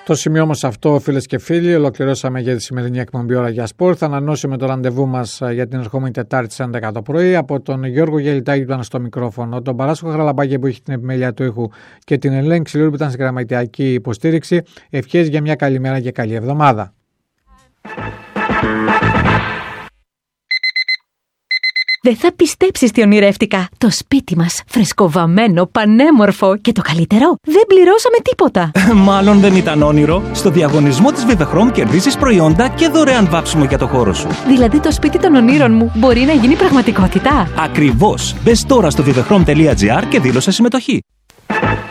Στο σημείο όμως αυτό, φίλες και φίλοι, ολοκληρώσαμε για τη σημερινή εκπομπή Ώρα για Σπορ. Θα ανανεώσουμε το ραντεβού μας για την ερχόμενη Τετάρτη στις 11 το πρωί. Από τον Γιώργο Γελιτάκη που ήταν στο μικρόφωνο, τον Παράσχο Χαραλαμπάκη που έχει την επιμέλεια του ήχου και την Ελένη Ξυλούρη που ήταν στην γραμματιακή υποστήριξη. Ευχές για μια καλή μέρα και καλή εβδομάδα. Δεν θα πιστέψεις τι ονειρεύτηκα. Το σπίτι μας, φρεσκοβαμμένο, πανέμορφο και το καλύτερο, δεν πληρώσαμε τίποτα. Μάλλον δεν ήταν όνειρο. Στο διαγωνισμό της Vivechrome κερδίζεις προϊόντα και δωρεάν βάψιμο για το χώρο σου. Δηλαδή το σπίτι των ονείρων μου μπορεί να γίνει πραγματικότητα. Ακριβώς. Μπες τώρα στο vivechrome.gr και δήλωσε συμμετοχή.